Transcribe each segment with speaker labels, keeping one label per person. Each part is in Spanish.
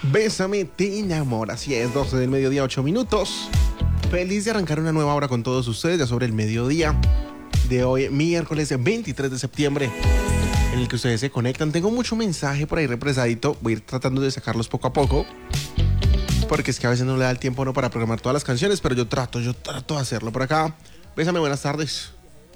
Speaker 1: Bésame, te enamora. Así es, 12 del mediodía, 8 minutos. Feliz de arrancar una nueva hora con todos ustedes, ya sobre el mediodía de hoy, miércoles 23 de septiembre, en el que ustedes se conectan. Tengo mucho mensaje por ahí represadito. Voy a ir tratando de sacarlos poco a poco, porque es que a veces no le da el tiempo no para programar todas las canciones, pero yo trato de hacerlo por acá. Bésame, buenas tardes.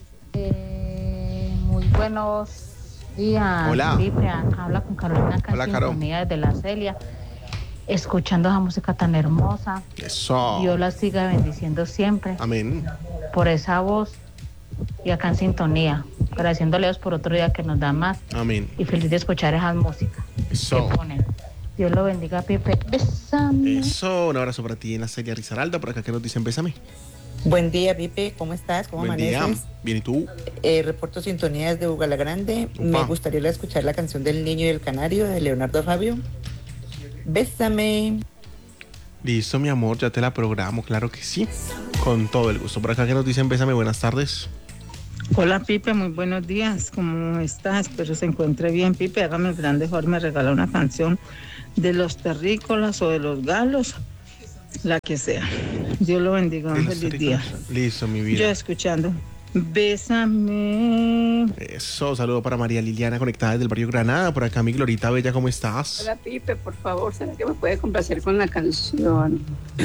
Speaker 2: Muy buenos días.
Speaker 1: Hola.
Speaker 2: Pipe, habla con Carolina
Speaker 1: Hola, Caro.
Speaker 2: Sintonía desde La Celia, escuchando esa música tan hermosa.
Speaker 1: Eso.
Speaker 2: Dios la siga bendiciendo siempre
Speaker 1: Amén.
Speaker 2: por esa voz y acá en sintonía, agradeciéndole a Dios por otro día que nos da más
Speaker 1: Amén.
Speaker 2: y feliz de escuchar esa música
Speaker 1: Eso.
Speaker 2: que ponen. Dios lo bendiga, Pipe. Bésame.
Speaker 1: Eso, un abrazo para ti en la serie Risaralda, por acá que nos dicen bésame.
Speaker 3: Buen día, Pipe, ¿cómo estás? ¿Cómo
Speaker 1: Buen día.
Speaker 3: amaneces?
Speaker 1: Bien, ¿y tú?
Speaker 3: Reporto sintonía desde Ugala Grande.
Speaker 1: Upa.
Speaker 3: Me gustaría escuchar la canción del Niño y el Canario de Leonardo Fabio. Bésame.
Speaker 1: Listo, mi amor, ya te la programo, claro que sí. Con todo el gusto. Por acá que nos dicen bésame, buenas tardes.
Speaker 4: Hola Pipe, muy buenos días. ¿Cómo estás? Espero se encuentre bien. Pipe, hágame el gran favor, me regala una canción de los terrícolas o de los galos, la que sea. Dios lo bendiga, un feliz día.
Speaker 1: Listo, mi
Speaker 4: Yo
Speaker 1: vida.
Speaker 4: escuchando. Bésame.
Speaker 1: Eso, saludo para María Liliana conectada desde el barrio Granada. Por acá mi Glorita Bella, ¿cómo estás?
Speaker 5: Hola Pipe, por favor, ¿será que me puede complacer con la canción?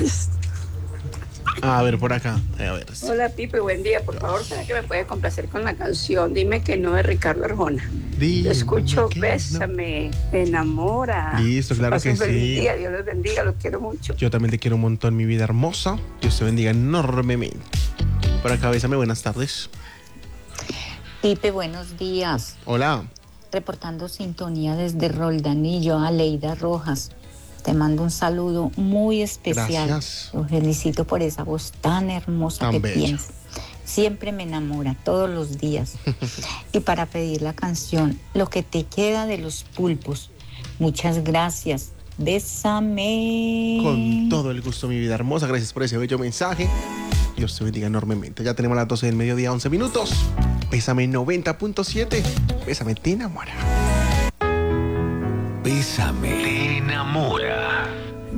Speaker 1: A ver, por acá. A ver.
Speaker 5: Hola Pipe, buen día, por favor, ¿será que me puede complacer con la canción? Dime que no, de Ricardo Arjona. Yo escucho
Speaker 1: que
Speaker 5: Bésame, me enamora.
Speaker 1: Listo, claro
Speaker 5: Pase
Speaker 1: que
Speaker 5: un feliz
Speaker 1: sí.
Speaker 5: día, Dios los bendiga, los quiero mucho.
Speaker 1: Yo también te quiero un montón, mi vida hermosa. Dios te bendiga enormemente. Por acá, bésame, buenas tardes.
Speaker 6: Pipe, buenos días.
Speaker 1: Hola.
Speaker 6: Reportando sintonía desde Roldanillo, Aleida Rojas. Te mando un saludo muy especial.
Speaker 1: Gracias.
Speaker 6: Lo felicito por esa voz tan hermosa
Speaker 1: Tan
Speaker 6: que
Speaker 1: bella.
Speaker 6: tienes. Siempre me enamora, todos los días. Y para pedir la canción, Lo que te queda de los pulpos. Muchas gracias. Bésame.
Speaker 1: Con todo el gusto, mi vida hermosa. Gracias por ese bello mensaje. Dios te bendiga enormemente. Ya tenemos las 12 del mediodía, 11 minutos. Bésame 90.7. Bésame, te enamora.
Speaker 7: Bésame, te enamora.